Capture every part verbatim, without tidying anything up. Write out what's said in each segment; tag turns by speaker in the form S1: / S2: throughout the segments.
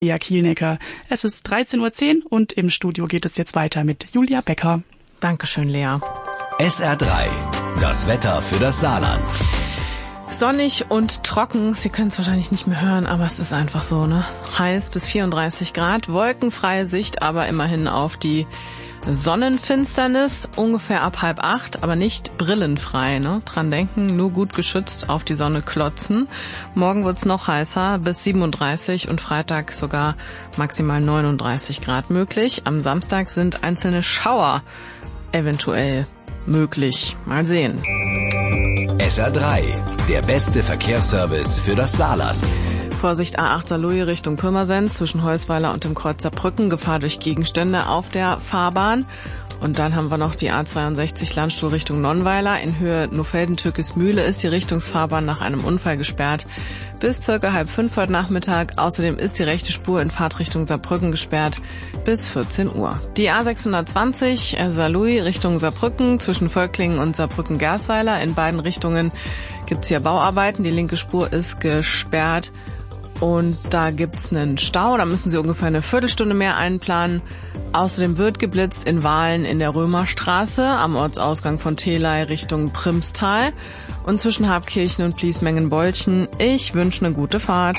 S1: Ja, Kielnecker. Es ist dreizehn Uhr zehn und im Studio geht es jetzt weiter mit Julia Becker.
S2: Dankeschön, Lea.
S3: S R drei, das Wetter für das Saarland.
S2: Sonnig und trocken, Sie können es wahrscheinlich nicht mehr hören, aber es ist einfach so, ne? Heiß bis vierunddreißig Grad, wolkenfreie Sicht, aber immerhin auf die Sonnenfinsternis, ungefähr ab halb acht, aber nicht brillenfrei, ne? Dran denken, nur gut geschützt auf die Sonne klotzen. Morgen wird's noch heißer, bis siebenunddreißig und Freitag sogar maximal neununddreißig Grad möglich. Am Samstag sind einzelne Schauer eventuell möglich. Mal sehen.
S3: S R drei, der beste Verkehrsservice für das Saarland.
S2: Vorsicht A acht Saarlouis Richtung Pirmasens zwischen Heusweiler und dem Kreuz Saarbrücken. Gefahr durch Gegenstände auf der Fahrbahn. Und dann haben wir noch die A zweiundsechzig Landstuhl Richtung Nonnweiler. In Höhe Nofelden-Türkismühle ist die Richtungsfahrbahn nach einem Unfall gesperrt. Bis circa halb fünf heute Nachmittag. Außerdem ist die rechte Spur in Fahrtrichtung Saarbrücken gesperrt bis vierzehn Uhr. Die A sechshundertzwanzig Saarlouis Richtung Saarbrücken zwischen Völklingen und Saarbrücken-Gersweiler. In beiden Richtungen gibt's hier Bauarbeiten. Die linke Spur ist gesperrt. Und da gibt's einen Stau, da müssen Sie ungefähr eine Viertelstunde mehr einplanen. Außerdem wird geblitzt in Wahlen in der Römerstraße am Ortsausgang von Theley Richtung Primstal und zwischen Habkirchen und Bliesmengen-Bolchen. Ich wünsche eine gute Fahrt.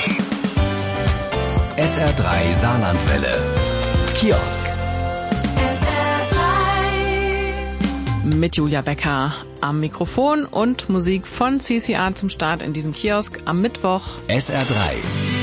S3: S R drei Saarlandwelle. Kiosk.
S2: S R drei. Mit Julia Becker am Mikrofon und Musik von C C A zum Start in diesem Kiosk am Mittwoch.
S3: S R drei.